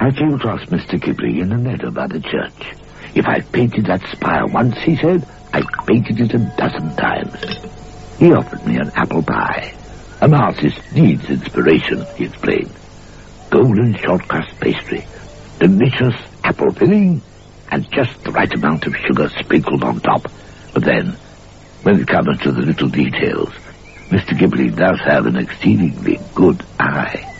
I came across Mr. Ghibli in a meadow by the church. If I painted that spire once, he said, I painted it 12 times. He offered me an apple pie. An artist needs inspiration, he explained. Golden short crust pastry, delicious apple filling, and just the right amount of sugar sprinkled on top. But then, when it comes to the little details, Mr. Ghibli does have an exceedingly good eye.